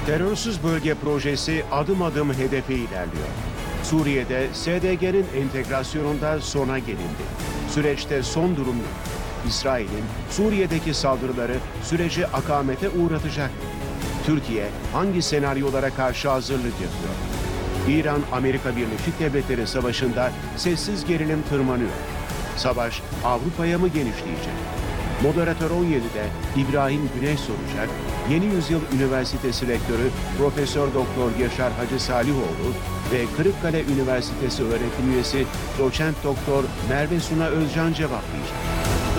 Terörsüz bölge projesi adım adım hedefe ilerliyor. Suriye'de SDG'nin entegrasyonunda sona gelindi. Süreçte son durum yok. İsrail'in Suriye'deki saldırıları süreci akamete uğratacak. Türkiye hangi senaryolara karşı hazırlık yapıyor? İran-Amerika Birleşik Devletleri savaşında sessiz gerilim tırmanıyor. Savaş Avrupa'ya mı genişleyecek? Moderatör 17'de İbrahim Güneş soracak, Yeni Yüzyıl Üniversitesi Rektörü Profesör Doktor Yaşar Hacı Salihoğlu ve Kırıkkale Üniversitesi öğretim üyesi Doçent Doktor Merve Suna Özcan cevaplayacak.